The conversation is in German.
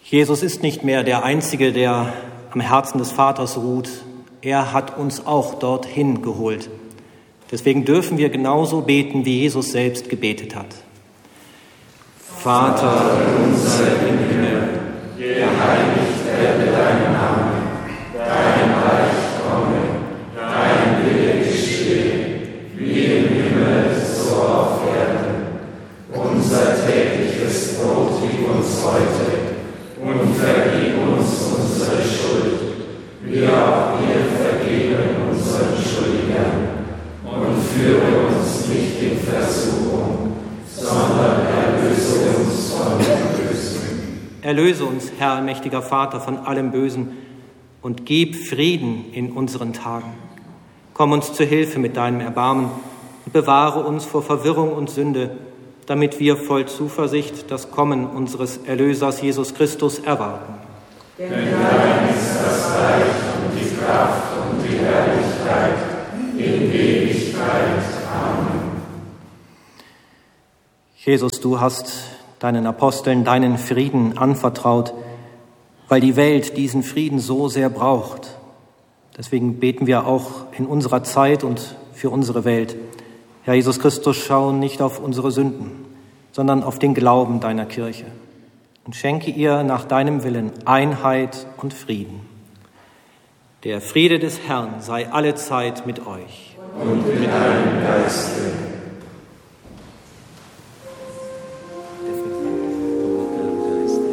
Jesus ist nicht mehr der Einzige, der am Herzen des Vaters ruht. Er hat uns auch dorthin geholt. Deswegen dürfen wir genauso beten, wie Jesus selbst gebetet hat. Vater unser im Himmel, geheiligt werde dein Name, dein Reich komme, dein Wille geschehe, wie im Himmel, so auf Erden. Unser tägliches Brot gib uns heute und vergib uns unsere Schuld, wie auch wir vergeben unseren Schuldigern. Und führe uns nicht in Versuchung, sondern erlöse uns von dem Bösen. Erlöse uns, Herr, mächtiger Vater, von allem Bösen und gib Frieden in unseren Tagen. Komm uns zu Hilfe mit deinem Erbarmen und bewahre uns vor Verwirrung und Sünde, damit wir voll Zuversicht das Kommen unseres Erlösers Jesus Christus erwarten. Denn dein ist das Reich und die Kraft und die Herrlichkeit in Ewigkeit. Amen. Jesus, du hast deinen Aposteln deinen Frieden anvertraut, weil die Welt diesen Frieden so sehr braucht. Deswegen beten wir auch in unserer Zeit und für unsere Welt. Herr Jesus Christus, schau nicht auf unsere Sünden, sondern auf den Glauben deiner Kirche und schenke ihr nach deinem Willen Einheit und Frieden. Der Friede des Herrn sei allezeit mit euch. Und mit deinem Geiste.